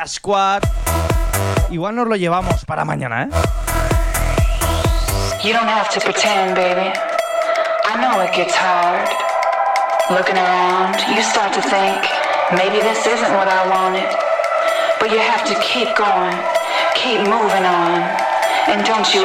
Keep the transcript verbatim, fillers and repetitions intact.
Squad. Igual nos lo llevamos para mañana, ¿eh? You don't have to pretend, baby. I know it gets hard. Looking around, you start to think, maybe this isn't what I wanted. But you have to keep going, keep moving on. And don't you